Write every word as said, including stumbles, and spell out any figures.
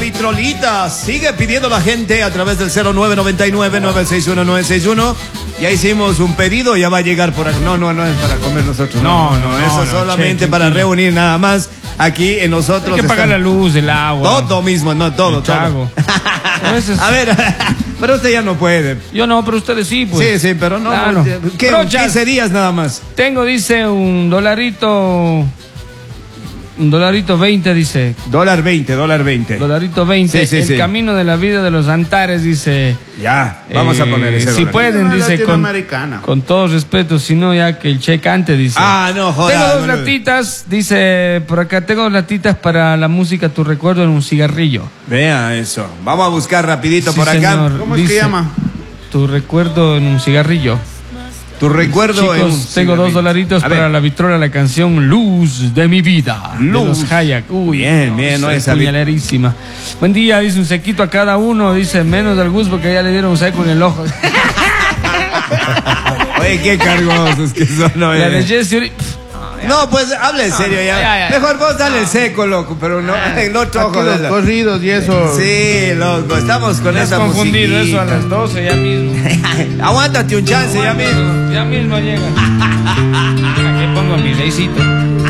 vitrolita. Sigue pidiendo la gente a través del cero nueve nueve nueve, nueve seis uno, nueve seis uno. Ya hicimos un pedido, ya va a llegar por aquí. No, no, no es para comer nosotros. No, no, no. Eso no, es solamente che, para che, reunir nada más. Aquí en nosotros. Hay que pagar la luz, el agua. Todo mismo, no, todo, el todo. trago. A veces- A ver, pero usted ya no puede. Yo no, pero ustedes sí, pues. Sí, sí, pero no. Claro. ¿Qué? Brochas. quince días nada más. Tengo, dice, un dolarito. Un dolarito veinte, dice. Dólar veinte, dólar veinte. Dolarito veinte. Sí, sí, el sí. camino de la vida de los Antares, dice. Ya, vamos eh, a poner ese Si dólar. pueden, Una dice. Con, latinoamericana. con todo respeto, si no, ya que el cheque antes, dice. Ah, no, joder. Tengo dos no, no. latitas, dice, por acá tengo dos latitas para la música, tu recuerdo en un cigarrillo. Vea eso. Vamos a buscar rapidito Sí, por acá. señor. ¿Cómo es Dice, que llama? Tu recuerdo en un cigarrillo. Tu recuerdo Chicos, en un tengo cigarrillo. dos dolaritos A ver. para la vitrola, la canción Luz de mi vida. Luz. De los Hayak. Uy, Bien, bien, no, es esa vi- puñalerísima. Buen día, dice un sequito a cada uno, dice menos del gusto porque ya le dieron un seco en el ojo. Oye, qué cargosos que son. No, La de eh. Jesse Uri- No, pues hable en serio ya. ya, ya. Mejor vos dale el seco, loco, pero no el otro Aquí ojo. los dale. corridos y eso. Sí, loco, estamos con Has esa confundido musiquita. eso a las doce ya mismo. Aguántate un chance ya mismo. Ya mismo llega. Aquí pongo mi reisito.